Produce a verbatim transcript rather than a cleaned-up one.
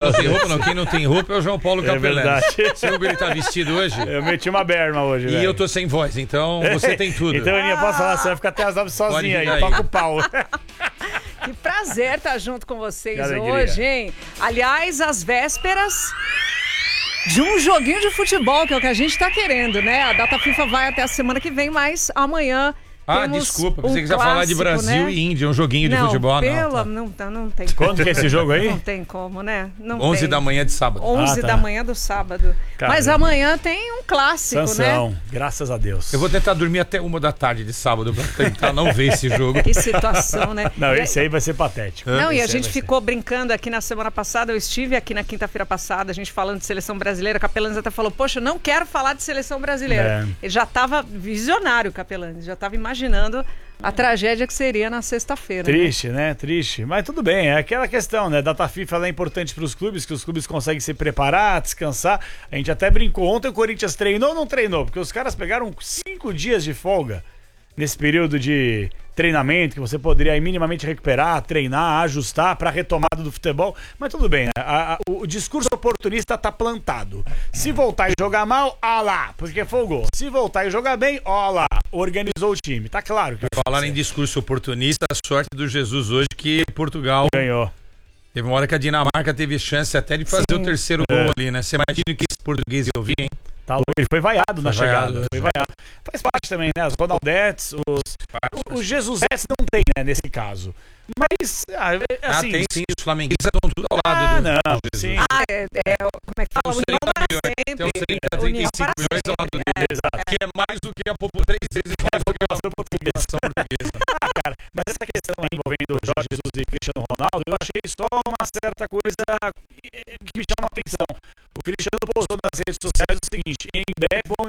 não tem roupa, não. Quem não tem roupa é o João Paulo Capelani. É verdade. Você viu que ele tá vestido hoje? Eu meti uma berma hoje, E velho. eu tô sem voz, então você tem tudo. Então, Aninha, posso falar? Você vai ficar até as nove sozinha aí, aí. toca o pau. Que prazer estar junto com vocês Que alegria. hoje, hein? Aliás, às vésperas de um joguinho de futebol, que é o que a gente tá querendo, né? A data FIFA vai até a semana que vem, mas amanhã Ah, temos desculpa, um pensei que você ia falar de clássico, Brasil né? e Índia, um joguinho de não, futebol. Pelo, Não, não, tá. não, não tem Quando como. que é esse jogo aí? Não tem como, né? Não onze tem. da manhã de sábado. onze Ah, tá. da manhã do sábado. Caramba. Mas amanhã tem um clássico, Sansão, né? graças a Deus. Eu vou tentar dormir até uma da tarde de sábado pra tentar não ver esse jogo. Que situação, né? Não, E- esse aí vai ser patético. Não, e Esse a aí gente vai ser. ficou brincando aqui na semana passada, eu estive aqui na quinta-feira passada, a gente falando de seleção brasileira, o Capelanes até falou, poxa, eu não quero falar de seleção brasileira. É. Ele já estava visionário, o Capelanes, já estava imaginando a tragédia que seria na sexta-feira. né? Triste, né? Triste. Mas tudo bem, é aquela questão, né? Data FIFA ela é importante para os clubes, que os clubes conseguem se preparar, descansar. A gente até brincou. Ontem o Corinthians treinou ou não treinou? Porque os caras pegaram cinco dias de folga nesse período de treinamento, que você poderia aí minimamente recuperar, treinar, ajustar para a retomada do futebol. Mas tudo bem, né? A- a- o, o discurso oportunista tá plantado. Se voltar e jogar mal, ó lá, porque folgou. Se voltar e jogar bem, ó lá, organizou o time. Tá claro que Falar em discurso oportunista, a sorte do Jesus hoje que Portugal ganhou. teve uma hora que a Dinamarca teve chance até de fazer Sim. o terceiro É. gol ali, né? Você imagina o que esse português eu vi, hein? Tá louco. Ele foi vaiado na Foi chegada. vaiado. Foi vaiado. Faz parte também, né? Os Ronaldetes, os, os Jesusetes não tem, né, nesse caso. Mas, ah, é Ah, assim... tem sim, os flamenguistas estão tudo ao lado Ah, do, não, do Jesus. sim. Ah, é, é, como é que fala? Tem uns União trinta para milhões, tem uns sempre. trinta, União trinta e cinco para milhões ao lado dele. Exato. Que é mais do que a população, três vezes mais do que a população portuguesa. Ah, cara, mas essa questão aí envolvendo o Jorge Jesus e Cristiano Ronaldo, eu achei só uma certa coisa que me chama a atenção. O Cristiano postou nas redes sociais o seguinte: em breve vão